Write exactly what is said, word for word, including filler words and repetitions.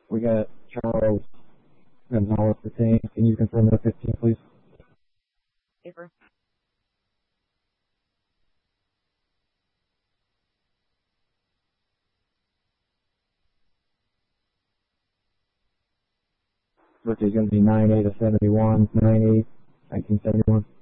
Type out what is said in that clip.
We got Charles Gonzalez detained. Can you confirm that fifteen, please? Paper. Birthday's going to be nine eight of seventy-one, nine eight, nineteen seventy-one.